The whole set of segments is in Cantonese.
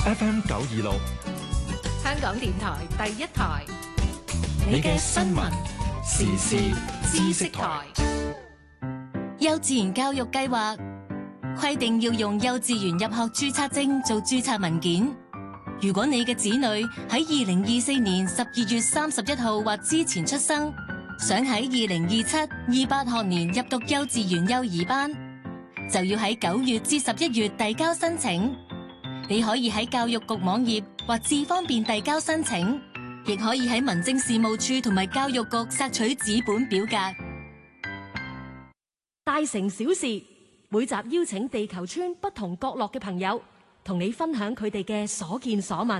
FM 926， 香港電台第一台， 你嘅新聞時事知識台。 幼稚園教育計劃規定要用幼稚園入學註冊證做註冊文件。如果你嘅子女喺2024年12月31號或之前出生，想喺2027-28學年入讀幼稚園幼兒班，就要喺9月至11月遞交申請。你可以喺教育局網頁或智方便遞交申請，亦可以喺民政事務處同埋教育局索取紙本表格。 大城小事，每集邀請地球村不同角落嘅朋友，同你分享佢哋嘅所見所聞。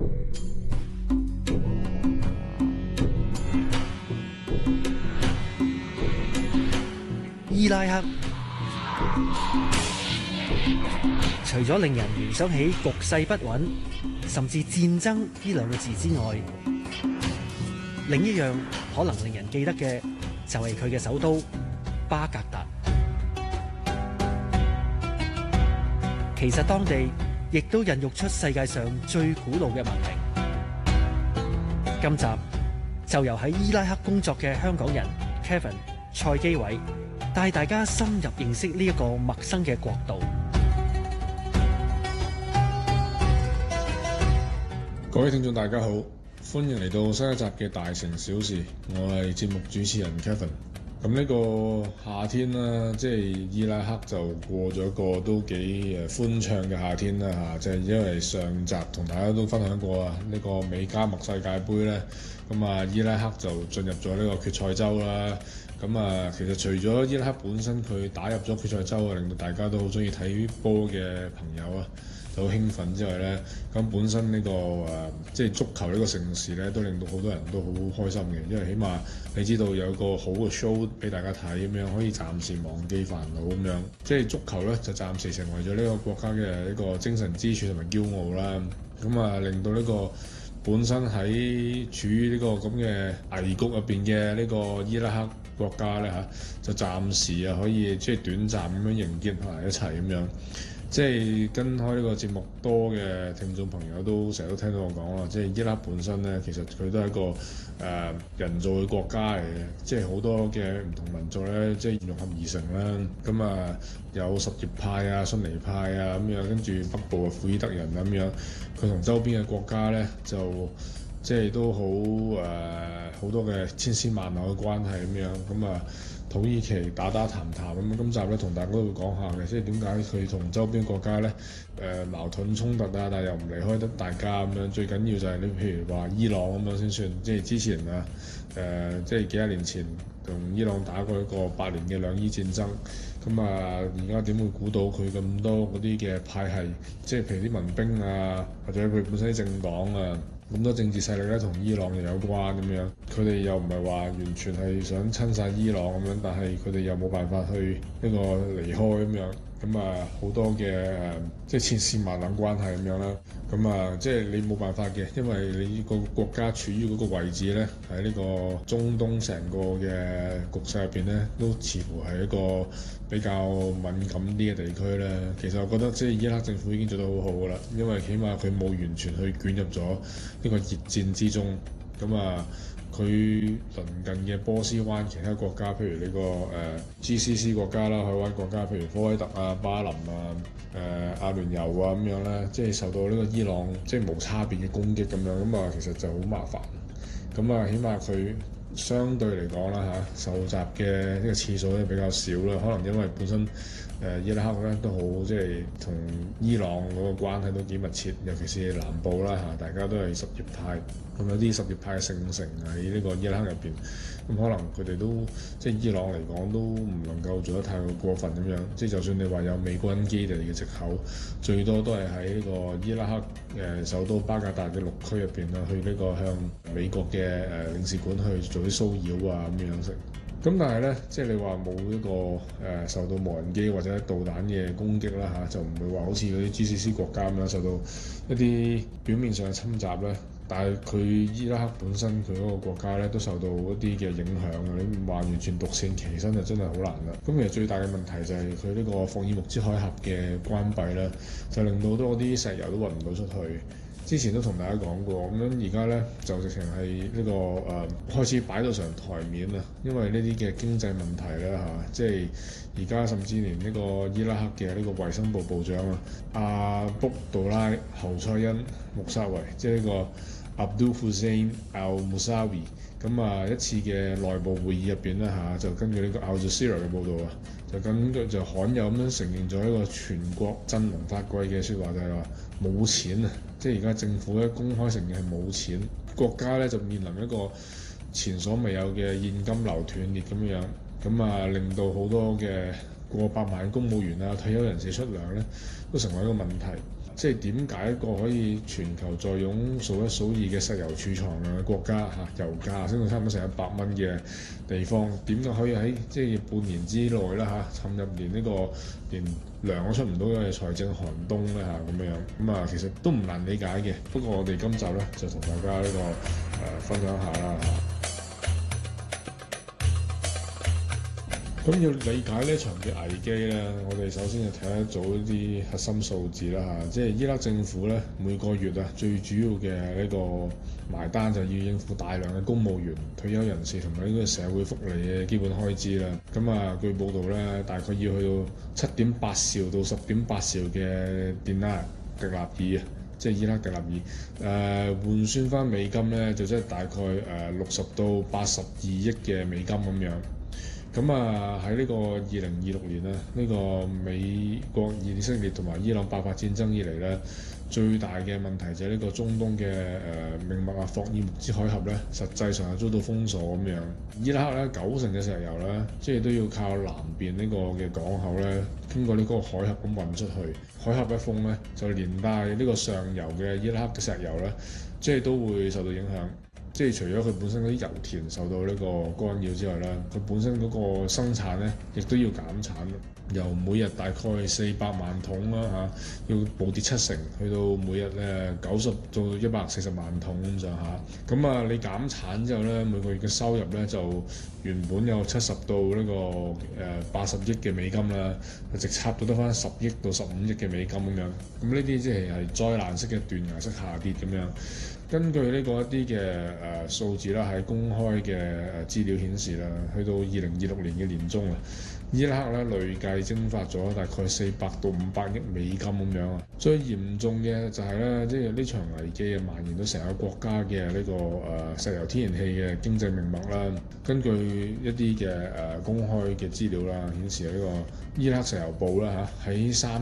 伊拉克除咗令人聯想起局勢不穩，甚至戰爭呢兩個字之外，另一樣可能令人記得嘅就係佢嘅首都巴格達。其實當地亦都孕育出世界上最古老嘅文明。今集就由喺伊拉克工作嘅香港人 Kevin 蔡基偉帶大家深入認識呢一個陌生嘅國度。 各位聽眾大家好，歡迎嚟到新一集嘅大城小事，我係節目主持人 Kevin。咁呢個夏天啦，即係伊拉克就過咗一個都幾歡暢嘅夏天啦嚇，即係因為上集同大家都分享過啊，呢個美加墨世界盃咧，咁啊伊拉克就進入咗呢個決賽周啦。咁啊，其實除咗伊拉克本身佢打入咗決賽周啊，令到大家都好中意睇波嘅朋友啊，就好興奮之外咧，咁本身呢個即係足球呢個盛事咧，都令到好多人都好開心嘅，因為起碼你知道有個好嘅 show 俾大家睇咁樣，可以暫時忘記煩惱咁樣。即係足球咧，就暫時成為咗呢個國家嘅一個精神支柱同埋驕傲啦。咁啊，令到呢個本身喺處於呢個咁嘅危局入邊嘅呢個伊拉克國家咧就暫時可以即係短暫咁樣迎接埋一齊咁樣。即係跟開呢個節目多嘅聽眾朋友都成日都聽到我講啦，即係伊拉克本身咧，其實佢都係一個人造嘅國家嚟嘅，即係好多嘅唔同民族咧，即係融合而成啦。咁啊有什葉派啊、遜尼派啊咁樣，跟住北部嘅庫爾德人咁樣，佢同周邊嘅國家咧就即係都好多嘅千絲萬縷嘅關係咁樣。咁啊土耳其打談咁樣，今集咧同大家都會講下嘅，即係點解佢同周邊國家咧矛盾衝突啊，但係又唔離開得大家咁樣。最緊要就係你譬如話伊朗咁樣先算，即係之前即係幾廿年前同伊朗打過一個8年嘅兩伊戰爭。咁啊，而家點會估到佢咁多嗰啲嘅派系，即係譬如啲民兵啊，或者佢本身啲政黨啊，咁多政治勢力咧同伊朗又有關咁樣，佢哋又唔係話完全係想親晒伊朗咁樣，但係佢哋又冇辦法去呢個離開咁樣，咁啊好多嘅即係千絲萬縷關係咁樣啦，咁啊即係你冇辦法嘅，因為你個國家處於嗰個位置咧，喺呢個中東成個嘅局勢入邊咧，都似乎係一個比較敏感啲嘅地區咧。其實我覺得即係伊拉克政府已經做得好好噶啦，因為起碼佢冇完全去捲入咗呢個熱戰之中。咁啊，佢鄰近嘅波斯灣其他國家，譬如呢個GCC 國家啦、海灣國家，譬如科威特啊、巴林啊、阿聯酋啊咁樣咧，即係受到呢個伊朗即係無差別嘅攻擊咁樣，咁啊其實就好麻煩。咁啊，起碼佢相對嚟講啦受襲嘅呢個次數咧比較少啦，可能因為本身伊拉克咧都好即係同伊朗嗰個關係都幾密切，尤其是南部啦大家都係什葉派，咁有啲什葉派嘅聖城喺呢個伊拉克入邊，咁可能佢哋都即係伊朗嚟講都唔能夠做得太過分咁樣，即係就算你話有美軍基地嘅藉口，最多都係喺呢個伊拉克首都巴格達嘅綠區入邊啊，去呢個向美國嘅領事館去做啲騷擾啊咁樣食。咁但係咧，即係你話冇一個受到無人機或者導彈嘅攻擊啦就唔會話好似嗰啲 GCC 國家咁樣受到一啲表面上嘅侵襲咧。 但係佢伊拉克本身佢嗰個國家咧都受到一啲嘅影響嘅，你話完全獨善其身就真係好難啦。咁其實最大嘅問題就係佢呢個霍爾木茲海峽嘅關閉咧，就令到多啲石油都運唔到出去。之前都同大家講過，咁樣而家咧就直情係呢個開始擺到上台面啦，因為呢啲嘅經濟問題咧即係而家甚至連呢個伊拉克嘅呢個衛生部部長阿卜杜拉侯賽因穆沙維，即係呢個 Abdul Hussein al-Musawi， 咁一次嘅內部會議入邊咧就根據呢個 Al Jazeera 嘅報導就罕有咁樣承認咗一個全國振聾發聵嘅説話，就係話冇錢啊！即係而家政府咧公開承認係冇錢，國家咧就面臨一個前所未有嘅現金流斷裂咁樣，令到好多嘅過百萬公務員退休人士出糧咧都成為一個問題。即係點解一個可以全球載擁數一數二嘅石油儲藏量嘅國家油價升到差唔多成100蚊嘅地方，點解可以喺即係半年之內陷入連糧都出唔到嘅財政寒冬咧咁樣？其實都唔難理解嘅。不過我哋今集咧就同大家分享下啦。咁要理解呢場嘅危機咧，我哋首先就睇一組一啲核心數字啦即係伊拉克政府咧每個月最主要嘅呢個埋單就要應付大量嘅公務員、退休人士同埋呢個社會福利嘅基本開支啦。據報道咧，大概要去到7.8兆到10.8兆嘅迪納迪納爾即係伊拉克迪納爾換算翻美金咧，就即係大概60到82億嘅美金咁樣。喺呢個2026年呢個美國、以色列同埋伊朗爆發戰爭以嚟咧，最大嘅問題就係呢個中東嘅命脈霍爾木茲海峽咧，實際上係遭到封鎖咁樣。伊拉克咧90%嘅石油咧，即係都要靠南邊呢個嘅港口咧，經過呢個海峽咁運出去。海峽一封咧，就連帶呢個上游嘅伊拉克嘅石油咧，即係都會受到影響。即係除咗佢本身嗰啲油田受到呢個干擾之外咧，佢本身嗰個生產咧，亦都要減產，由每日大概400萬桶要暴跌70%，去到每日90到140萬桶咁上下。你減產之後咧，每個月嘅收入咧就原本有70到呢個80億嘅美金啦，直插到得翻10億到15億嘅美金咁樣。咁呢啲即係災難式嘅斷崖式下跌咁樣。根據呢個一啲嘅數字啦，喺公開嘅資料顯示啦，去到2026年嘅年中伊拉克咧累計蒸發咗大概400到500億美金咁樣啊。最嚴重嘅就係咧，即係呢場危機蔓延到成個國家嘅呢個石油天然氣嘅經濟命脈啦。根據一啲嘅公開嘅資料啦，顯示呢個伊拉克石油部啦喺